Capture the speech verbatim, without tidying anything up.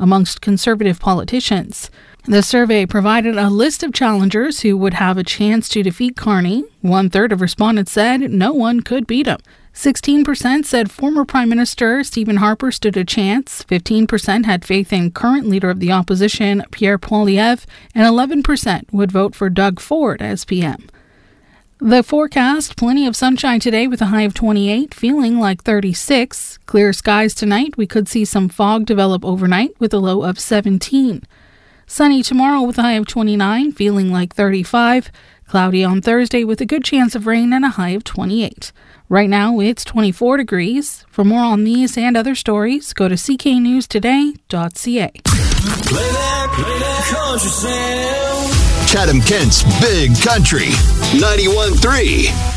amongst conservative politicians. The survey provided a list of challengers who would have a chance to defeat Carney. One-third of respondents said no one could beat him. sixteen percent said former Prime Minister Stephen Harper stood a chance. fifteen percent had faith in current leader of the opposition, Pierre Poilievre, and eleven percent would vote for Doug Ford as P M. The forecast, plenty of sunshine today with a high of twenty-eight, feeling like thirty-six. Clear skies tonight. We could see some fog develop overnight with a low of seventeen. Sunny tomorrow with a high of twenty-nine, feeling like thirty-five. Cloudy on Thursday with a good chance of rain and a high of twenty-eight. Right now it's twenty-four degrees. For more on these and other stories, go to c k news today dot c a. Play that, play that country sound. Chatham-Kent's Big Country, ninety-one point three.